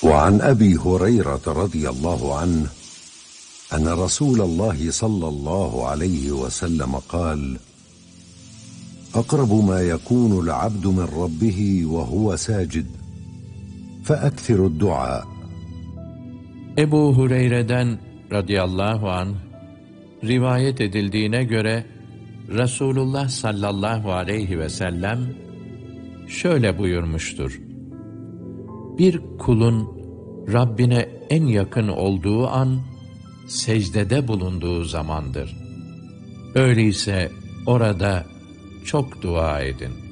وعن أبي هريرة رضي الله عنه أن رسول الله صلى الله عليه وسلم قال: أقرب ما يكون العبد من ربه وهو ساجد فأكثر الدعاء. Ebu Hureyre'den radıyallahu anh rivayet edildiğine göre Resulullah sallallahu aleyhi ve sellem şöyle buyurmuştur: Bir kulun Rabbine en yakın olduğu an secdede bulunduğu zamandır. Öyleyse orada çok dua edin.